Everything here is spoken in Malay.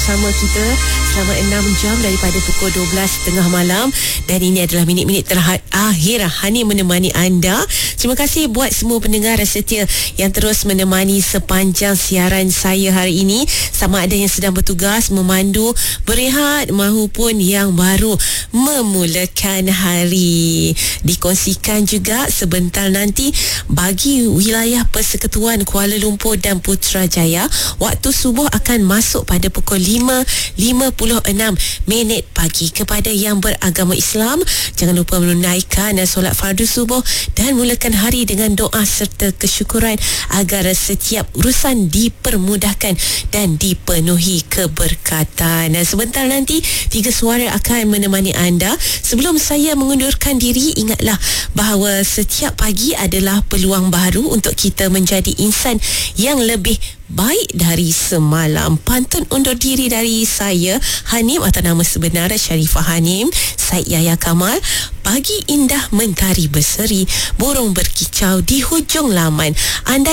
bersama kita selama 6 jam daripada pukul 12 tengah malam, dan ini adalah minit-minit terakhir Hanim menemani anda. Terima kasih buat semua pendengar setia yang terus menemani sepanjang siaran saya hari ini, sama ada yang sedang bertugas, memandu, berehat maupun yang baru memulakan hari. Dikongsikan juga sebentar nanti bagi wilayah Persekutuan Kuala Lumpur dan Putrajaya, waktu subuh akan masuk pada pukul 5.56 pagi. Kepada yang beragama Islam, jangan lupa menunaikan solat fardu subuh dan mulakan hari dengan doa serta kesyukuran agar setiap urusan dipermudahkan dan dipenuhi keberkatan. Dan sebentar nanti 3 suara akan menemani anda. Sebelum saya mengundurkan diri, ingatlah bahawa setiap pagi adalah peluang baru untuk kita menjadi insan yang lebih baik dari semalam. Pantun undur diri dari saya, Hanim, atau nama sebenar Sharifah Hanim, Said Yahya Kamal. Pagi indah mentari berseri, burung berkicau di hujung laman. Anda